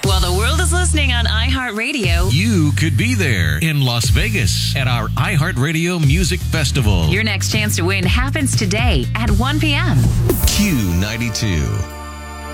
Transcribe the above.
While the world is listening on iHeartRadio, You could be there in Las Vegas at our iHeartRadio Music Festival. your next chance to win happens today at 1 p.m. Q92.